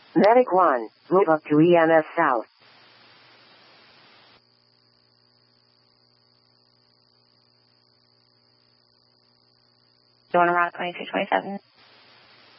Medic 1, move up to EMS South. Dorn Rock 2227.